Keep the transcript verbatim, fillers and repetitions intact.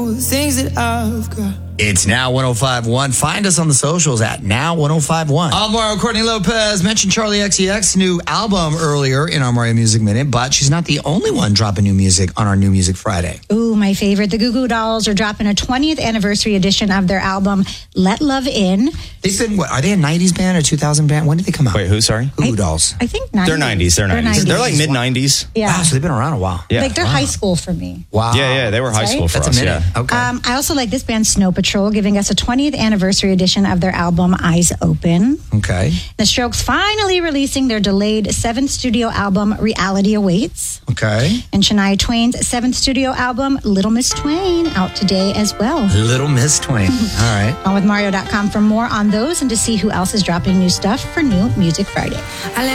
things that I've got. It's Now one oh five point one. Find us on the socials at Now one oh five point one. Alvaro Courtney Lopez mentioned Charlie X C X's new album earlier in our Mario Music Minute, but she's not the only one dropping new music on our New Music Friday. Ooh, my favorite. The Goo Goo Dolls are dropping a twentieth anniversary edition of their album, Let Love In. They've been, what, are they a nineties band or two thousand band? When did they come out? Wait, who, sorry? Goo Goo Dolls. I think nineties. They're nineties. They're nineties. They're like mid-nineties. Yeah. Wow, so they've been around a while. Yeah. Like they're Wow. high school for me. Wow. Yeah, yeah, they were high That's school right. for That's us. a minute. Yeah. Okay. Um, I also like this band, Snow Patrol, giving us a twentieth anniversary edition of their album, Eyes Open. Okay. The Strokes finally releasing their delayed seventh studio album, Reality Awaits. Okay. And Shania Twain's seventh studio album, Little Miss Twain, out today as well. Little Miss Twain. All right. On with Mario dot com for more on those and to see who else is dropping new stuff for New Music Friday.